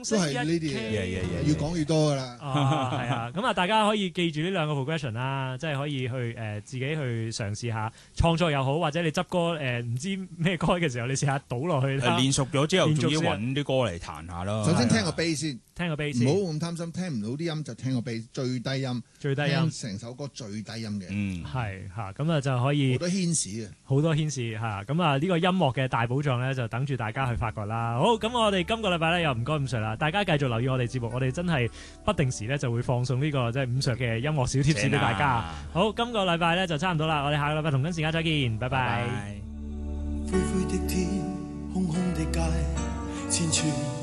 都係呢啲嘢，越講越多㗎啦。 係啊，咁啊，大家可以記住呢兩個 progression 啦，即係可以去自己去嘗試下創作又好，或者你執歌唔知咩歌嘅時候，你試下倒落去。 練熟咗之後，仲要揾啲歌嚟彈下咯。 首先聽個 bass 先， 聽個 bass， 唔好咁貪心，聽唔到啲音就聽個 bass，最低音，聽成首歌最低音嘅。 係嚇，咁啊就可以好多牽使嘅， 好多牽使嚇。咁啊呢個音樂嘅大寶藏咧，就等住大家去發掘啦。好，咁我哋今個禮拜咧又唔該伍 Sir 啦，大家繼續留意我哋節目，我哋真係不定時咧就會放送呢個即係伍 Sir 嘅音樂小貼士俾大家。好，今個禮拜咧就差唔多啦，我哋下個禮拜同樣時間再見，拜拜。 灰灰的天，空空的街，千串